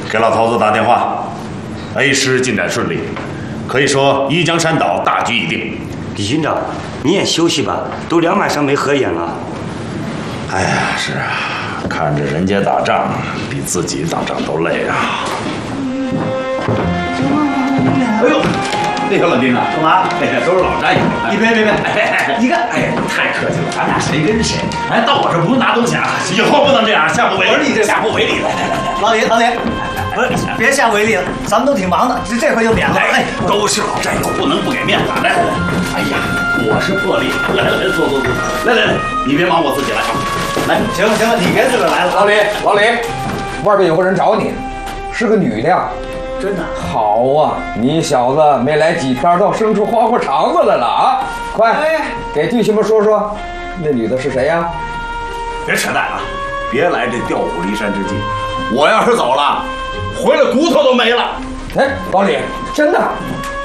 给老头子打电话 ，A 师进展顺利，可以说宜江山岛大局已定。 李军长，你也休息吧，都2晚上没合眼了。 哎呀，是啊，看着人家打仗，比自己打仗都累啊。哎呦！ 那个老丁啊，干嘛？哎呀，都是老战友。别，你看，哎呀，太客气了，咱俩谁跟谁？哎，到我这不用拿东西啊，以后不能这样，下不为例。下不为例。来， 老李，不是，别下为例了，咱们都挺忙的，这回就免了。 哎，都是老战友，不能不给面子。来，哎呀，我是破例。来，坐，来，你别忙，我自己来。来， 行了，你别自个来了。 老李，外边有个人找你，是个女的。 真的好啊！你小子没来几天，倒生出花花肠子来了啊！快，给弟兄们说说，那女的是谁呀？ 别扯淡啊！别来这调虎离山之计。我要是走了，回来骨头都没了。 哎，老李，真的，